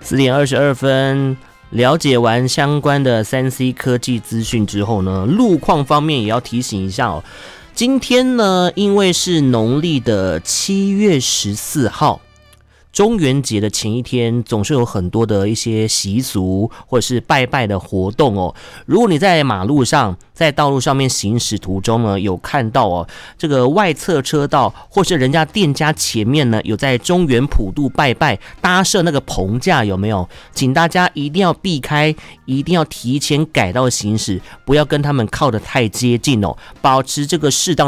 4:22，了解完相关的3C 科技资讯之后呢，路况方面也要提醒一下哦。今天呢，因为是农历的7月14号。中元节的前一天，总是有很多的一些习俗或者是拜拜的活动哦。如果你在马路上、在道路上面行驶途中呢，有看到哦，这个外侧车道或是人家店家前面呢，有在中元普渡拜拜搭设那个棚架，有没有？请大家一定要避开，一定要提前改道行驶，不要跟他们靠得太接近哦，保持这个适当